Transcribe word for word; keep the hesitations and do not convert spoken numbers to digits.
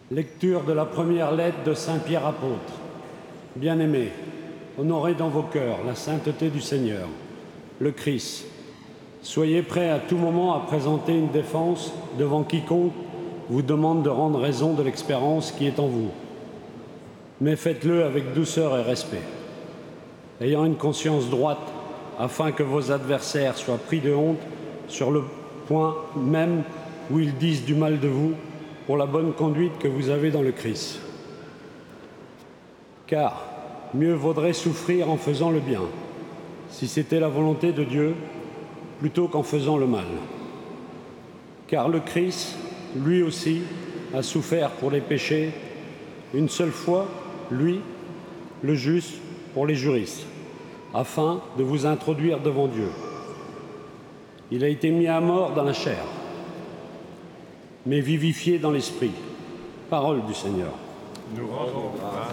Lecture de la première lettre de Saint Pierre apôtre. Bien-aimés, honorez dans vos cœurs la sainteté du Seigneur, le Christ. Soyez prêts à tout moment à présenter une défense devant quiconque vous demande de rendre raison de l'expérience qui est en vous. Mais faites-le avec douceur et respect, ayant une conscience droite, afin que vos adversaires soient pris de honte sur le point même où ils disent du mal de vous, pour la bonne conduite que vous avez dans le Christ. Car mieux vaudrait souffrir en faisant le bien, si c'était la volonté de Dieu, plutôt qu'en faisant le mal. Car le Christ, lui aussi, a souffert pour les péchés, une seule fois, lui, le juste, pour les juristes, afin de vous introduire devant Dieu. Il a été mis à mort dans la chair, mais vivifié dans l'esprit. Parole du Seigneur. Nous rendons grâce.